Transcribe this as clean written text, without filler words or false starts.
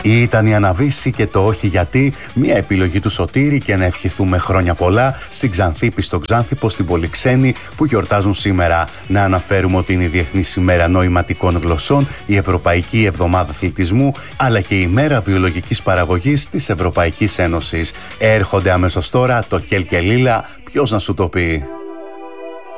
Ήταν η Αναβίση και το όχι γιατί, μια επιλογή του Σωτήρη και να ευχηθούμε χρόνια πολλά στην Ξανθήπη, στο Ξάνθυπο, στην Πολυξένη που γιορτάζουν σήμερα. Να αναφέρουμε ότι είναι η Διεθνής ημέρα νοηματικών γλωσσών, η Ευρωπαϊκή Εβδομάδα Αθλητισμού, αλλά και η ημέρα βιολογικής παραγωγής της Ευρωπαϊκής Ένωσης. Έρχονται αμέσως τώρα το Κέλ και Λίλα, ποιος να σου το πει.